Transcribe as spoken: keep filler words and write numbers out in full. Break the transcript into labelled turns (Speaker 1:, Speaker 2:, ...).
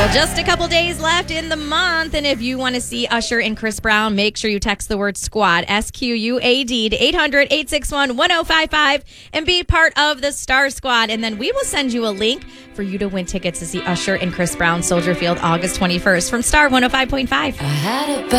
Speaker 1: Well, just a couple days left in the month, and if you want to see Usher and Chris Brown, make sure you text the word SQUAD, S Q U A D, to eight hundred, eight six one, one oh five five and be part of the Star Squad. And then we will send you a link for you to win tickets to see Usher and Chris Brown, Soldier Field, August twenty-first from Star one oh five point five.
Speaker 2: I had a